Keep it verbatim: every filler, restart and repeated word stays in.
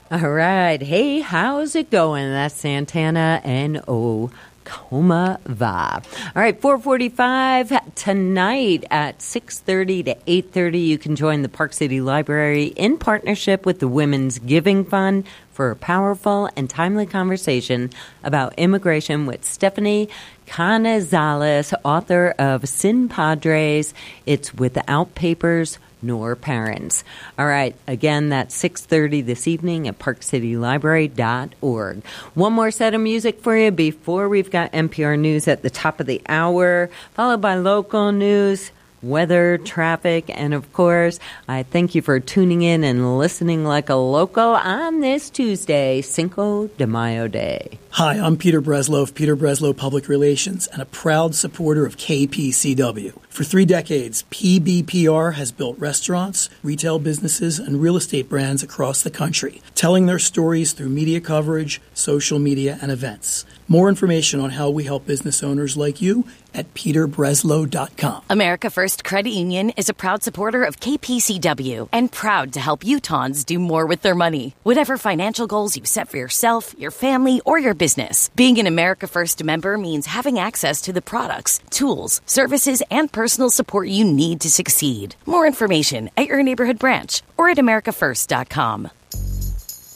All right. Hey, how's it going? That's Santana and O. Coma Va. All right, four forty-five tonight at six thirty to eight thirty. You can join the Park City Library in partnership with the Women's Giving Fund for a powerful and timely conversation about immigration with Stephanie Canizales, author of Sin Padres. It's Without Papers Nor Parents. All right, again, that's six thirty this evening at park city library dot org. One more set of music for you before we've got N P R News at the top of the hour, followed by local news, weather, traffic, and of course, I thank you for tuning in and listening like a local on this Tuesday, Cinco de Mayo Day. Hi, I'm Peter Breslow of Peter Breslow Public Relations and a proud supporter of K P C W. For three decades, P B P R has built restaurants, retail businesses, and real estate brands across the country, telling their stories through media coverage, social media, and events. More information on how we help business owners like you at peter breslow dot com. America First Credit Union is a proud supporter of K P C W and proud to help Utahns do more with their money. Whatever financial goals you set for yourself, your family, or your business, being an America First member means having access to the products, tools, services, and personal support you need to succeed. More information at your neighborhood branch or at america first dot com.